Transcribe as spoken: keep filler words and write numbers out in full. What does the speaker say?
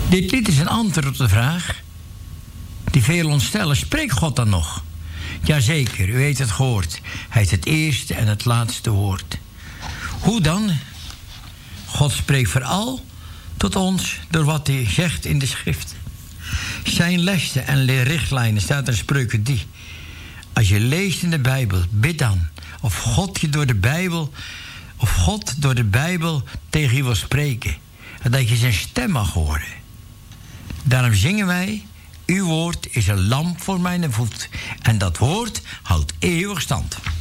Dit lied is een antwoord op de vraag die velen ons stellen. Spreekt God dan nog? Jazeker, u heeft het gehoord. Hij is het eerste en het laatste woord. Hoe dan? God spreekt vooral tot ons door wat hij zegt in de schrift. Zijn lessen en richtlijnen staat in Spreuken drie. Als je leest in de Bijbel, bid dan of God je door de Bijbel, of God door de Bijbel tegen je wil spreken. En dat je zijn stem mag horen. Daarom zingen wij: uw woord is een lamp voor mijn voet. En dat woord houdt eeuwig stand.